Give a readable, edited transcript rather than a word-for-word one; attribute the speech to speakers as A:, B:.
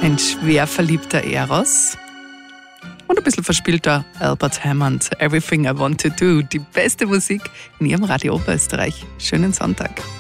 A: ein schwer verliebter Eros und ein bisschen verspielter Albert Hammond. Everything I Want to Do. Die beste Musik in Ihrem Radio Oberösterreich. Schönen Sonntag.